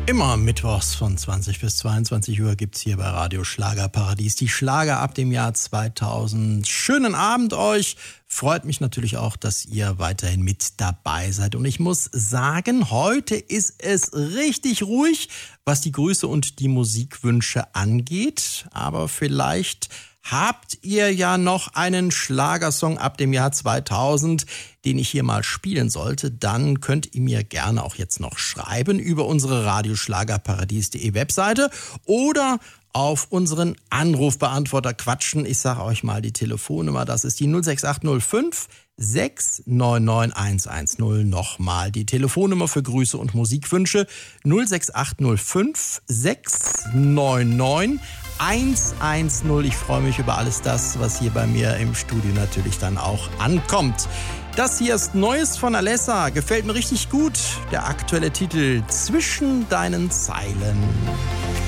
Immer mittwochs von 20 bis 22 Uhr gibt's hier bei Radio Schlagerparadies die Schlager ab dem Jahr 2000. Schönen Abend euch. Freut mich natürlich auch, dass ihr weiterhin mit dabei seid. Und ich muss sagen, heute ist es richtig ruhig, was die Grüße und die Musikwünsche angeht. Aber vielleicht habt ihr ja noch einen Schlagersong ab dem Jahr 2000, den ich hier mal spielen sollte, dann könnt ihr mir gerne auch jetzt noch schreiben über unsere radioschlagerparadies.de Webseite oder auf unseren Anrufbeantworter quatschen. Ich sage euch mal die Telefonnummer, das ist die 06805 699 110. Nochmal die Telefonnummer für Grüße und Musikwünsche 06805 699 110. Ich freue mich über alles das, was hier bei mir im Studio natürlich dann auch ankommt. Das hier ist Neues von Alessa. Gefällt mir richtig gut. Der aktuelle Titel Zwischen deinen Zeilen.